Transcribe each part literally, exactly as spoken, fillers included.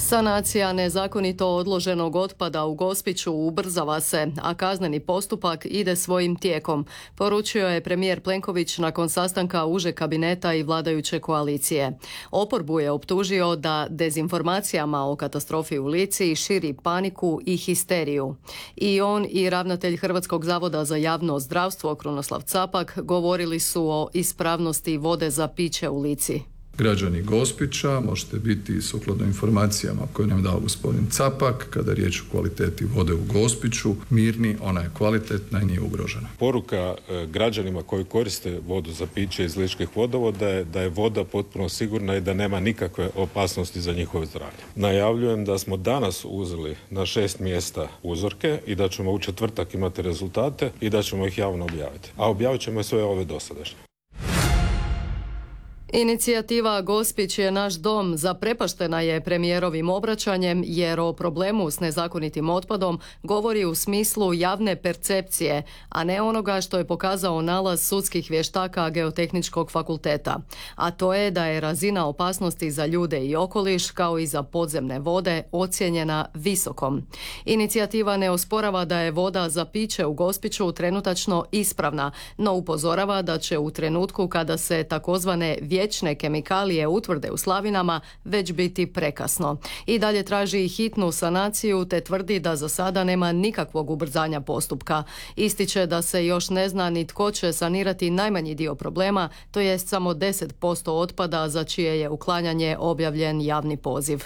Sanacija nezakonito odloženog otpada u Gospiću ubrzava se, a kazneni postupak ide svojim tijekom, poručio je premijer Plenković nakon sastanka užeg kabineta i vladajuće koalicije. Oporbu je optužio da dezinformacijama o katastrofi u Lici širi paniku i histeriju. I on i ravnatelj Hrvatskog zavoda za javno zdravstvo Krunoslav Capak govorili su o ispravnosti vode za piće u Lici. Građani Gospića možete biti sukladno informacijama koje nam je dao gospodin Capak, kada je riječ o kvaliteti vode u Gospiću, mirni, ona je kvalitetna i nije ugrožena. Poruka građanima koji koriste vodu za piće iz ličkih vodovoda je da je voda potpuno sigurna i da nema nikakve opasnosti za njihovo zdravlje. Najavljujem da smo danas uzeli na šest mjesta uzorke i da ćemo u četvrtak imati rezultate i da ćemo ih javno objaviti. A objavit ćemo sve ove dosadašnje. Inicijativa Gospić je naš dom zaprepaštena je premijerovim obraćanjem jer o problemu s nezakonitim otpadom govori u smislu javne percepcije, a ne onoga što je pokazao nalaz sudskih vještaka Geotehničkog fakulteta. A to je da je razina opasnosti za ljude i okoliš kao i za podzemne vode ocijenjena visokom. Inicijativa ne osporava da je voda za piće u Gospiću trenutačno ispravna, no upozorava da će u trenutku kada se takozvane vječne kemikalije utvrde u slavinama već biti prekasno. I dalje traži hitnu sanaciju te tvrdi da za sada nema nikakvog ubrzanja postupka. Ističe da se još ne zna ni tko će sanirati najmanji dio problema, to jest samo deset posto otpada za čije je uklanjanje objavljen javni poziv.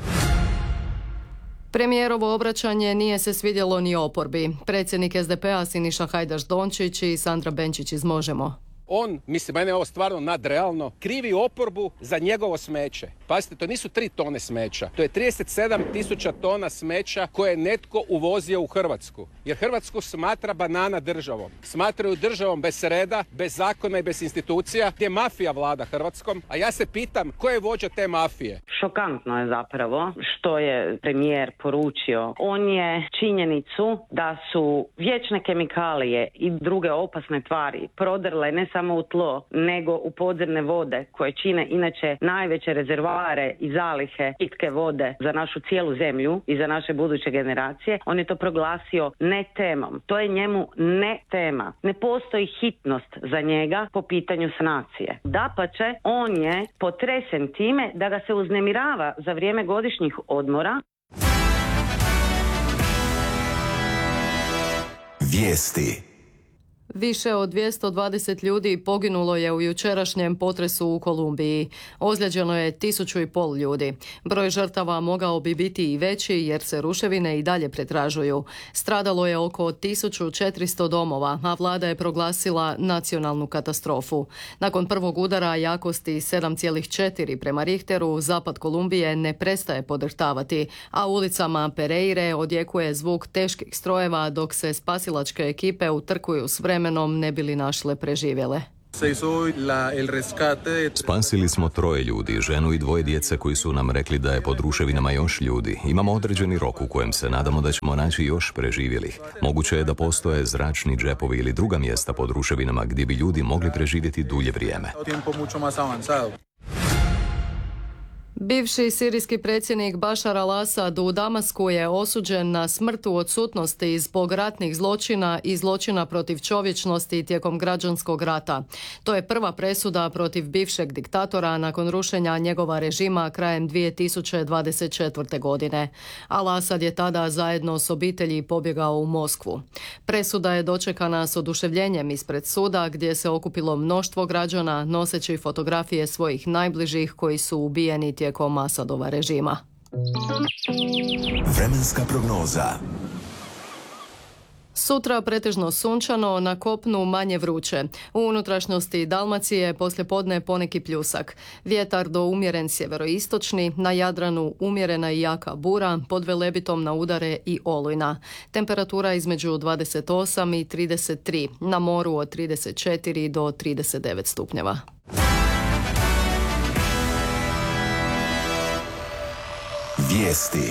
Premijerovo obraćanje nije se svidjelo ni oporbi. Predsjednik es de pe a Siniša Hajdaš Dončić i Sandra Benčić iz Možemo. On, mislim, mene je ovo stvarno nadrealno, krivi oporbu za njegovo smeće. Pazite, to nisu tri tone smeća, to je trideset sedam tisuća tona smeća koje je netko uvozio u Hrvatsku. Jer Hrvatsku smatra banana državom. Smatraju državom bez reda, bez zakona i bez institucija, gdje mafija vlada Hrvatskom. A ja se pitam, ko je vođa te mafije? Šokantno je zapravo što je premijer poručio. On je činjenicu da su vječne kemikalije i druge opasne tvari prodrle ne samo u tlo, nego u podzemne vode koje čine inače najveće rezervoare i zalihe pitke vode za našu cijelu zemlju i za naše buduće generacije. On je to proglasio ne temom. To je njemu ne tema. Ne postoji hitnost za njega po pitanju sanacije. Dapače, on je potresen time da ga se uznemirava za vrijeme godišnjih odmora. Vijesti. Više od dvjesto dvadeset ljudi poginulo je u jučerašnjem potresu u Kolumbiji. Ozlijeđeno je tisuću i pol ljudi. Broj žrtava mogao bi biti i veći jer se ruševine i dalje pretražuju. Stradalo je oko tisuću četiristo domova, a vlada je proglasila nacionalnu katastrofu. Nakon prvog udara jakosti sedam zarez četiri prema Richteru, zapad Kolumbije ne prestaje podrhtavati, a ulicama Pereire odjekuje zvuk teških strojeva dok se spasilačke ekipe utrkuju s vremenom ne bili našle preživjele. Spasili smo troje ljudi, ženu i dvoje djece koji su nam rekli da je pod ruševinama još ljudi. Imamo određeni rok u kojem se nadamo da ćemo naći još preživjelih. Moguće je da postoje zračni džepovi ili druga mjesta pod ruševinama gdje bi ljudi mogli preživjeti dulje vrijeme. Bivši sirijski predsjednik Bašar al-Asad u Damasku je osuđen na smrt u odsutnosti zbog ratnih zločina i zločina protiv čovječnosti tijekom građanskog rata. To je prva presuda protiv bivšeg diktatora nakon rušenja njegova režima krajem dvije tisuće dvadeset četvrte. godine. Al-Asad je tada zajedno s obitelji pobjegao u Moskvu. Presuda je dočekana s oduševljenjem ispred suda gdje se okupilo mnoštvo građana noseći fotografije svojih najbližih koji su ubijeni tijekom Asadova režima. Vremenska prognoza. Sutra pretežno sunčano, na kopnu manje vruće. U unutrašnjosti Dalmacije poslijepodne poneki pljusak. Vjetar do umjeren sjeveroistočni, na Jadranu umjerena i jaka bura, pod Velebitom na udare i olujna. Temperatura između dvadeset osam i trideset tri, na moru od trideset četiri do trideset devet stupnjeva. Vijesti.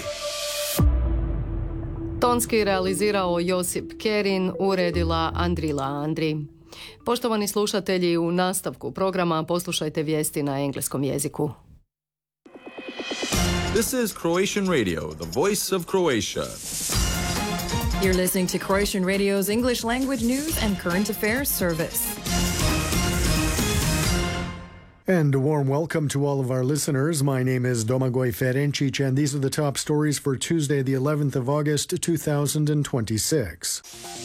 Tonski realizirao Josip Kerin, uredila Andrila Andri. Poštovani slušatelji, u nastavku programa poslušajte vijesti na engleskom jeziku. This is Croatian Radio, the voice of Croatia. You're listening to Croatian Radio's English language news and current affairs service. And a warm welcome to all of our listeners. My name is Domagoj Ferencic, and these are the top stories for Tuesday, the eleventh of August, two thousand twenty-six.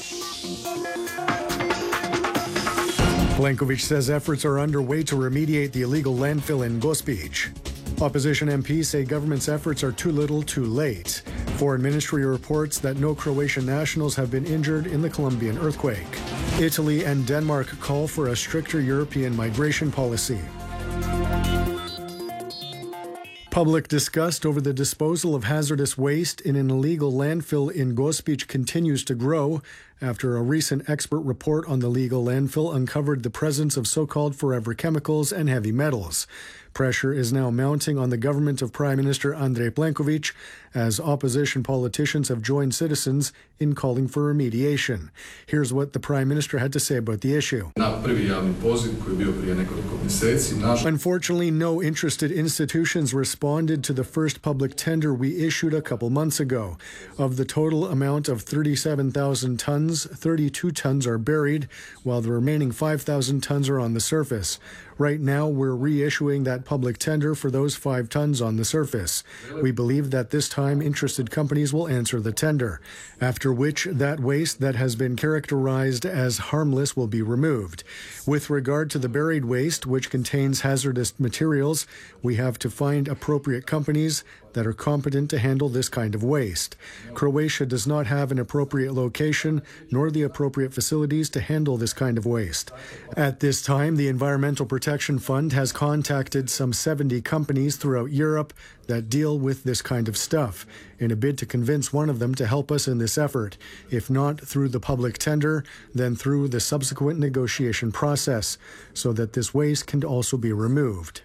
Plenković says efforts are underway to remediate the illegal landfill in Gospić. Opposition M Ps say government's efforts are too little, too late. Foreign Ministry reports that no Croatian nationals have been injured in the Colombian earthquake. Italy and Denmark call for a stricter European migration policy. Public disgust over the disposal of hazardous waste in an illegal landfill in Gospić continues to grow after a recent expert report on the legal landfill uncovered the presence of so-called forever chemicals and heavy metals. Pressure is now mounting on the government of Prime Minister Andrej Plenković as opposition politicians have joined citizens in calling for remediation. Here's what the Prime Minister had to say about the issue. Unfortunately, no interested institutions responded to the first public tender we issued a couple months ago. Of the total amount of thirty-seven thousand tons, thirty-two tons are buried, while the remaining five thousand tons are on the surface. Right now, we're reissuing that public tender for those five tons on the surface. We believe that this time interested companies will answer the tender, after which that waste that has been characterized as harmless will be removed. With regard to the buried waste, which contains hazardous materials, we have to find appropriate companies that are competent to handle this kind of waste. Croatia does not have an appropriate location nor the appropriate facilities to handle this kind of waste. At this time, the Environmental Protection Fund has contacted some seventy companies throughout Europe that deal with this kind of stuff in a bid to convince one of them to help us in this effort. If not through the public tender, then through the subsequent negotiation process, so that this waste can also be removed.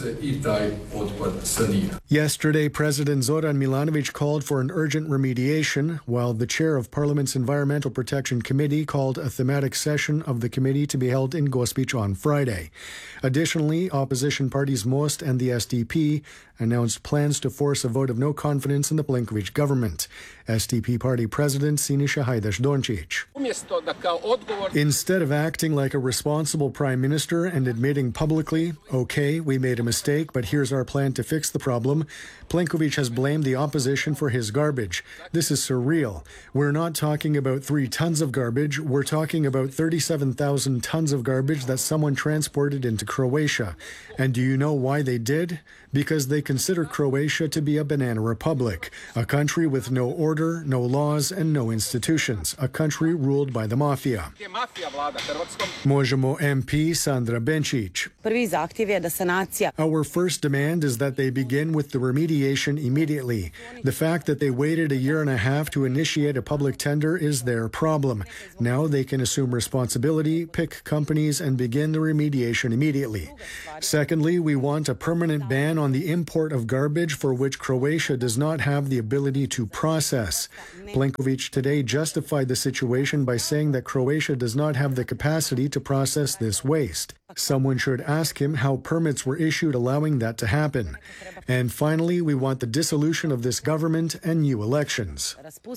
Yesterday, President Zoran Milanović called for an urgent remediation, while the chair of Parliament's Environmental Protection Committee called a thematic session of the committee to be held in Gospić on Friday. Additionally, opposition parties Most and the S D P announced plans to force a vote of no confidence in the Plenković government. S D P party president Siniša Hajdaš-Dončić. Instead of acting like a responsible prime minister and admitting publicly, okay, we made a mistake, but here's our plan to fix the problem, Plenković has blamed the opposition for his garbage. This is surreal. We're not talking about three tons of garbage. We're talking about thirty-seven thousand tons of garbage that someone transported into Croatia. And do you know why they did? Because they consider Croatia to be a banana republic, a country with no order, no laws, and no institutions, a country ruled by the mafia. Možemo M P Sandra Benčić. Our first demand is that they begin with the remediation immediately. The fact that they waited a year and a half to initiate a public tender is their problem. Now they can assume responsibility, pick companies, and begin the remediation immediately. Secondly, we want a permanent ban on the import of garbage for which Croatia does not have the ability to process. Plenković today justified the situation by saying that Croatia does not have the capacity to process this waste. Someone should ask him how permits were issued allowing that to happen. And finally, we want the dissolution of this government and new elections.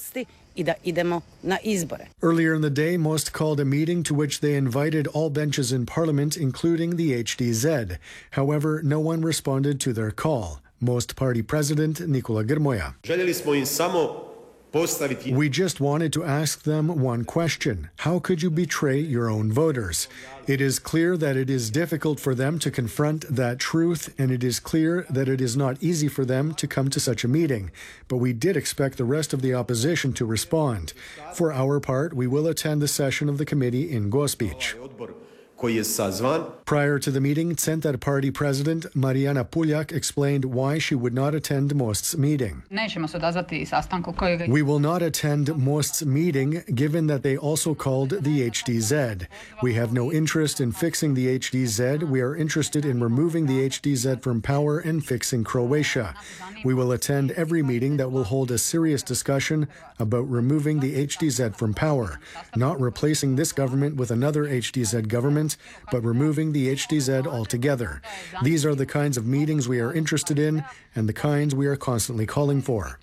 Earlier in the day, Most called a meeting to which they invited all benches in parliament, including the H D Z. However, no one responded to their call. Most party president Nikola Grmoja. We just wanted to ask them one question. How could you betray your own voters? It is clear that it is difficult for them to confront that truth, and it is clear that it is not easy for them to come to such a meeting. But we did expect the rest of the opposition to respond. For our part, we will attend the session of the committee in Gospić. Prior to the meeting, Centar Party President Marijana Puljak explained why she would not attend Most's meeting. We will not attend Most's meeting, given that they also called the H D Z. We have no interest in fixing the H D Z. We are interested in removing the H D Z from power and fixing Croatia. We will attend every meeting that will hold a serious discussion about removing the H D Z from power, not replacing this government with another H D Z government, government, but removing the H D Z altogether. These are the kinds of meetings we are interested in and the kinds we are constantly calling for.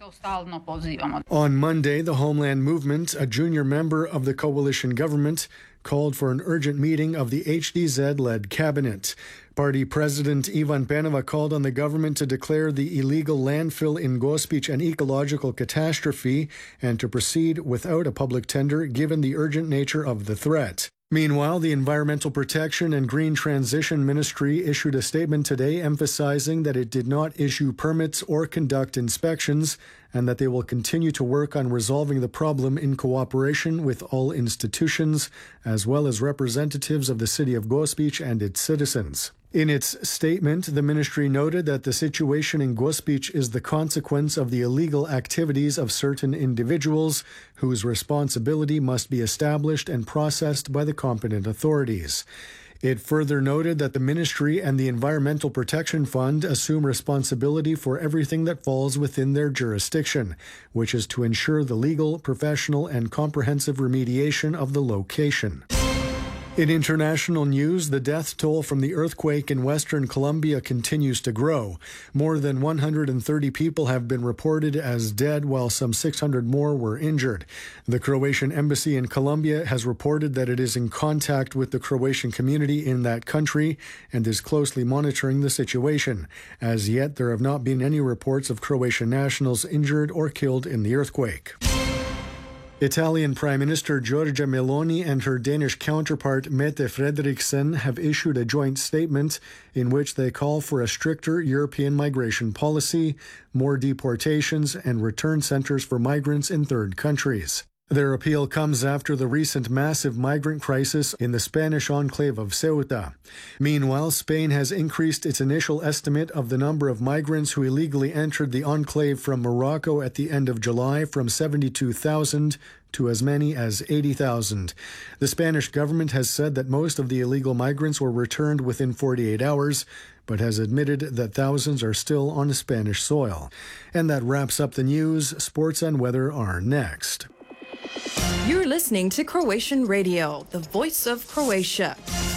On Monday, the Homeland Movement, a junior member of the coalition government, called for an urgent meeting of the H D Z-led cabinet. Party President Ivan Penava called on the government to declare the illegal landfill in Gospić an ecological catastrophe and to proceed without a public tender given the urgent nature of the threat. Meanwhile, the Environmental Protection and Green Transition Ministry issued a statement today emphasizing that it did not issue permits or conduct inspections and that they will continue to work on resolving the problem in cooperation with all institutions, as well as representatives of the city of Gospić and its citizens. In its statement, the ministry noted that the situation in Gospić is the consequence of the illegal activities of certain individuals whose responsibility must be established and processed by the competent authorities. It further noted that the ministry and the Environmental Protection Fund assume responsibility for everything that falls within their jurisdiction, which is to ensure the legal, professional, and comprehensive remediation of the location. In international news, the death toll from the earthquake in Western Colombia continues to grow. More than one hundred thirty people have been reported as dead, while some six hundred more were injured. The Croatian embassy in Colombia has reported that it is in contact with the Croatian community in that country and is closely monitoring the situation. As yet, there have not been any reports of Croatian nationals injured or killed in the earthquake. Italian Prime Minister Giorgia Meloni and her Danish counterpart Mette Frederiksen have issued a joint statement in which they call for a stricter European migration policy, more deportations, and return centers for migrants in third countries. Their appeal comes after the recent massive migrant crisis in the Spanish enclave of Ceuta. Meanwhile, Spain has increased its initial estimate of the number of migrants who illegally entered the enclave from Morocco at the end of July from seventy-two thousand to as many as eighty thousand. The Spanish government has said that most of the illegal migrants were returned within forty-eight hours, but has admitted that thousands are still on Spanish soil. And that wraps up the news. Sports and weather are next. You're listening to Croatian Radio, the voice of Croatia.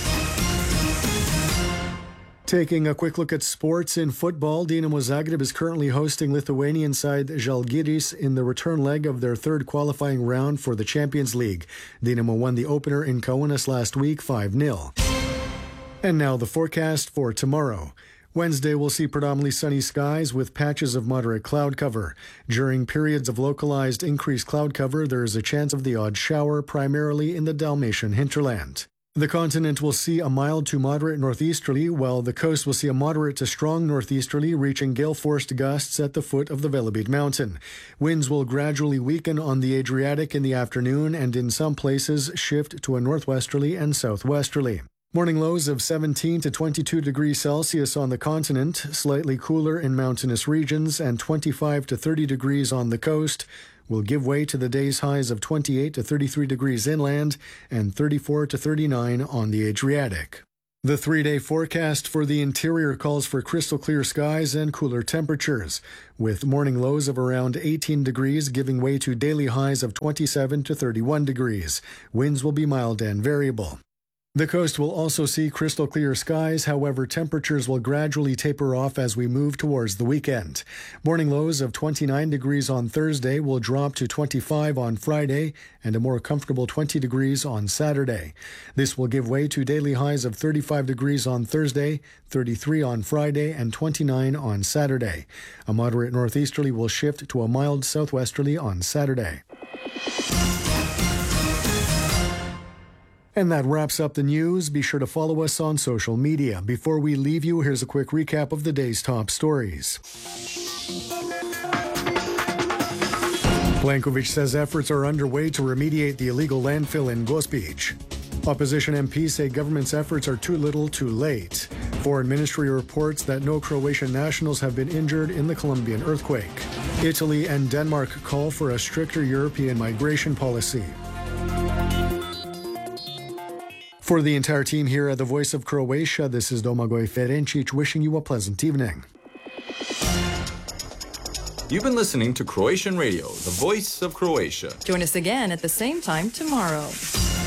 Taking a quick look at sports in football, Dinamo Zagreb is currently hosting Lithuanian side Žalgiris in the return leg of their third qualifying round for the Champions League. Dinamo won the opener in Kaunas last week five nil. And now the forecast for tomorrow. Wednesday will see predominantly sunny skies with patches of moderate cloud cover. During periods of localized increased cloud cover, there is a chance of the odd shower, primarily in the Dalmatian hinterland. The continent will see a mild to moderate northeasterly, while the coast will see a moderate to strong northeasterly, reaching gale-force gusts at the foot of the Velebit mountain. Winds will gradually weaken on the Adriatic in the afternoon and in some places shift to a northwesterly and southwesterly. Morning lows of seventeen to twenty-two degrees Celsius on the continent, slightly cooler in mountainous regions, and twenty-five to thirty degrees on the coast, will give way to the day's highs of twenty-eight to thirty-three degrees inland and thirty-four to thirty-nine on the Adriatic. The three-day forecast for the interior calls for crystal clear skies and cooler temperatures, with morning lows of around eighteen degrees giving way to daily highs of twenty-seven to thirty-one degrees. Winds will be mild and variable. The coast will also see crystal clear skies, however, temperatures will gradually taper off as we move towards the weekend. Morning lows of twenty-nine degrees on Thursday will drop to twenty-five on Friday and a more comfortable twenty degrees on Saturday. This will give way to daily highs of thirty-five degrees on Thursday, thirty-three on Friday, and twenty-nine on Saturday. A moderate northeasterly will shift to a mild southwesterly on Saturday. And that wraps up the news. Be sure to follow us on social media. Before we leave you, here's a quick recap of the day's top stories. Plenković says efforts are underway to remediate the illegal landfill in Gospić. Opposition M Ps say government's efforts are too little too late. Foreign Ministry reports that no Croatian nationals have been injured in the Colombian earthquake. Italy and Denmark call for a stricter European migration policy. For the entire team here at the Voice of Croatia, this is Domagoj Ferencic wishing you a pleasant evening. You've been listening to Croatian Radio, the voice of Croatia. Join us again at the same time tomorrow.